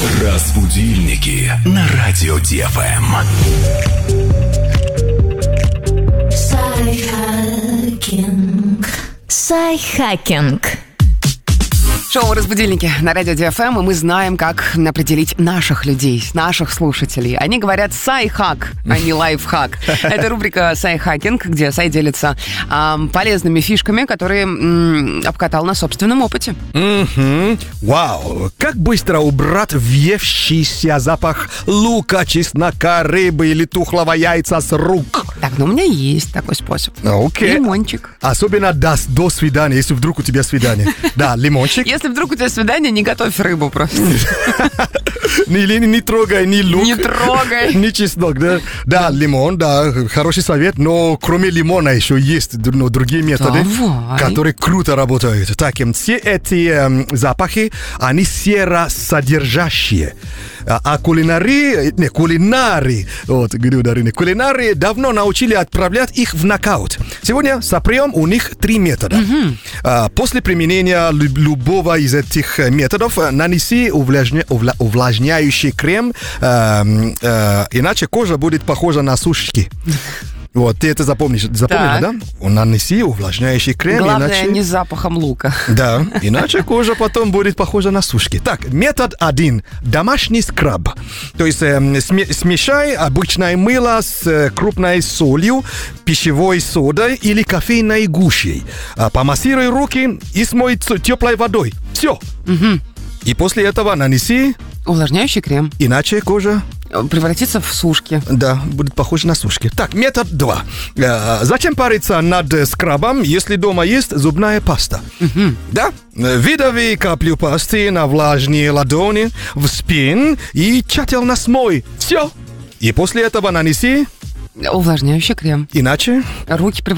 Разбудильники на радио ДФМ. Сайхакинг. Шоу «Разбудильники» на радио ДФМ, и мы знаем, как определить наших людей, наших слушателей. Они говорят «сайхак», а не «лайфхак». Это рубрика «Сайхакинг», где Сай делится полезными фишками, которые обкатал на собственном опыте. Вау! Как быстро убрать въевшийся запах лука, чеснока, рыбы или тухлого яйца с рук? Так, ну у меня есть такой способ. Окей. Лимончик. Особенно до свидания, если вдруг у тебя свидание. Да, лимончик. Если вдруг у тебя свидание, не готовь рыбу просто. Не трогай ни лук. Не трогай. Ни чеснок, да? Да, лимон, да, хороший совет, но кроме лимона еще есть другие методы, которые круто работают. Так, все эти запахи, они серосодержащие. А кулинары давно научили отправлять их в нокаут. Сегодня сопрем у них 3 метода. После применения любого из этих методов нанеси увлажняющий крем, иначе кожа будет похожа на сушки. Вот, ты это запомнила, да? Нанеси увлажняющий крем. Главное, иначе... не с запахом лука. Да, иначе кожа потом будет похожа на сушки. Так, метод 1. Домашний скраб. То есть смешай обычное мыло с крупной солью, пищевой содой или кофейной гущей. Помассируй руки и смой теплой водой. Все. И после этого нанеси... Увлажняющий крем. Иначе кожа... превратится в сушки. Да, будет похоже на сушки. Так, метод 2. Зачем париться над скрабом, если дома есть зубная паста? Да? Выдави каплю пасты на влажные ладони, в спин и тщательно смой. Все. И после этого нанеси... увлажняющий крем. Иначе... руки